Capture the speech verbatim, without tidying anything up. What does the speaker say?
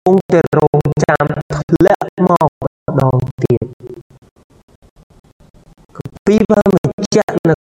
ងតែរងចាំធ្លាក់មកម្ដងទៀតគម្ពីរបានបញ្ជាក់នៅ